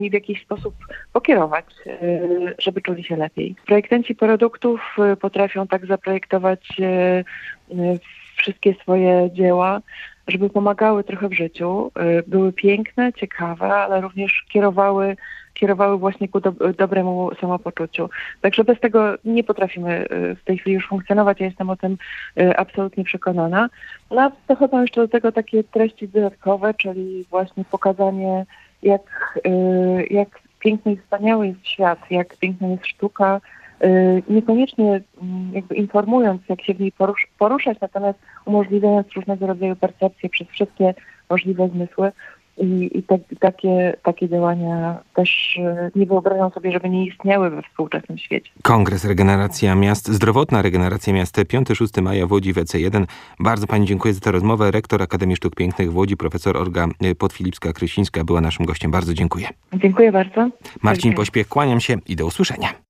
i w jakiś sposób pokierować, żeby czuli się lepiej. Projektanci produktów potrafią tak zaprojektować wszystkie swoje dzieła, żeby pomagały trochę w życiu, były piękne, ciekawe, ale również kierowały właśnie ku dobremu samopoczuciu. Także bez tego nie potrafimy w tej chwili już funkcjonować. Ja jestem o tym absolutnie przekonana. No a dochodzą jeszcze do tego takie treści dodatkowe, czyli właśnie pokazanie, jak piękny i wspaniały jest świat, jak piękna jest sztuka, niekoniecznie jakby informując, jak się w niej poruszać, natomiast umożliwiając różnego rodzaju percepcje przez wszystkie możliwe zmysły. I takie działania też nie wyobrażam sobie, żeby nie istniały we współczesnym świecie. Kongres Regeneracja Miast, Zdrowotna Regeneracja Miast, 5-6 maja w Łodzi w EC1. Bardzo pani dziękuję za tę rozmowę. Rektor Akademii Sztuk Pięknych w Łodzi, profesor Olga Podfilipska-Krysińska była naszym gościem. Bardzo dziękuję. Dziękuję bardzo. Marcin Pośpiech, kłaniam się i do usłyszenia.